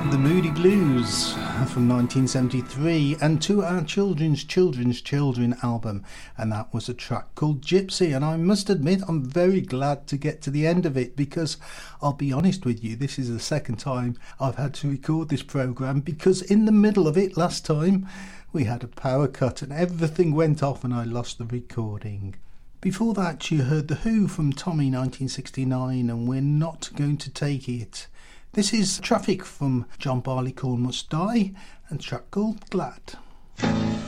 The Moody Blues from 1973, and To Our Children's Children album, and that was a track called Gypsy. And I must admit, I'm very glad to get to the end of it, because I'll be honest with you, this is the second time I've had to record this programme, because in the middle of it last time we had a power cut and everything went off and I lost the recording. Before that you heard The Who from Tommy 1969 and We're Not Going to Take It. This is Traffic from John Barleycorn Must Die and track called Glad.